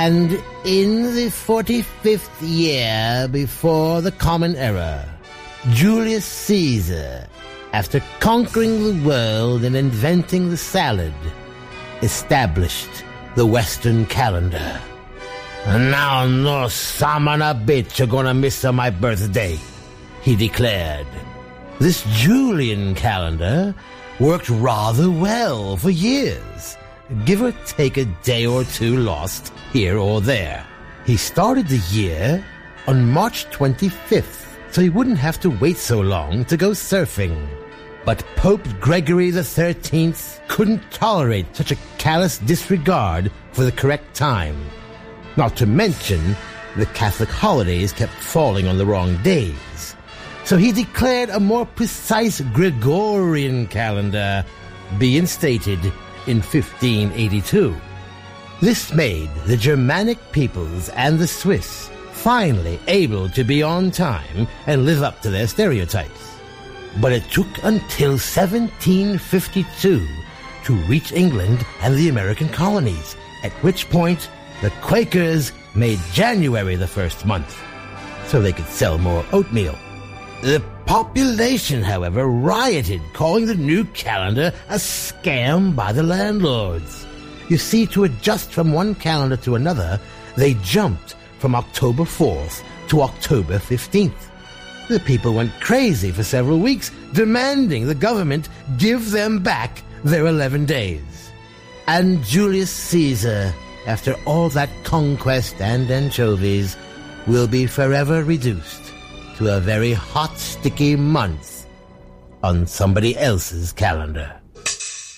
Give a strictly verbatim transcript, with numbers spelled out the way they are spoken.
And in the forty-fifth year before the Common Era, Julius Caesar, after conquering the world and inventing the salad, established the Western calendar. And now no son of a bitch are gonna miss my birthday, he declared. This Julian calendar worked rather well for years, give or take a day or two lost here or there. He started the year on March twenty-fifth, so he wouldn't have to wait so long to go surfing. But Pope Gregory the thirteenth couldn't tolerate such a callous disregard for the correct time. Not to mention, the Catholic holidays kept falling on the wrong days. So he declared a more precise Gregorian calendar be instated in fifteen eighty-two. This made the Germanic peoples and the Swiss finally able to be on time and live up to their stereotypes. But it took until seventeen fifty-two to reach England and the American colonies, at which point the Quakers made January the first month, so they could sell more oatmeal. The population, however, rioted, calling the new calendar a scam by the landlords. You see, to adjust from one calendar to another, they jumped from October fourth to October fifteenth. The people went crazy for several weeks, demanding the government give them back their eleven days. And Julius Caesar, after all that conquest and anchovies, will be forever reduced to a very hot, sticky month on somebody else's calendar.